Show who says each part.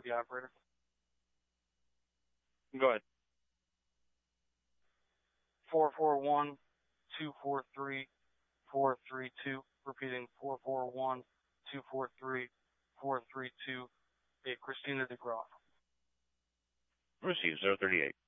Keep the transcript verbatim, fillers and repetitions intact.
Speaker 1: the operator.
Speaker 2: Go ahead.
Speaker 1: four four one, two four three, four three two. Repeating, four four one, two four three, four three two. A Christina DeGroff.
Speaker 2: Receive zero thirty-eight.